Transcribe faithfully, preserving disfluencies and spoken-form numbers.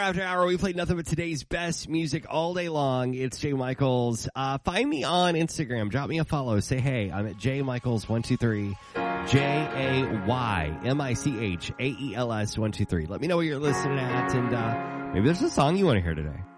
after hour. We played nothing but today's best music all day long. It's Jay Michaels. Uh, find me on Instagram. Drop me a follow. Say hey. I'm at Jay Michaels one two three. J A Y M I C H A E L S one two three. Let me know where you're listening at, and uh, maybe there's a song you want to hear today.